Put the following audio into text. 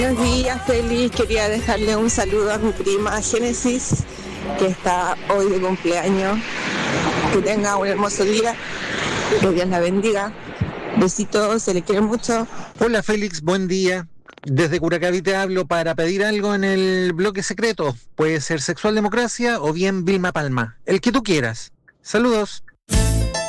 Buenos días, Félix. Quería dejarle un saludo a mi prima Génesis, que está hoy de cumpleaños. Que tenga un hermoso día. Que Dios la bendiga. Besitos, se le quiere mucho. Hola Félix, buen día. Desde Curacaví te hablo para pedir algo en el bloque secreto. Puede ser Sexual Democracia o bien Vilma Palma. El que tú quieras. Saludos.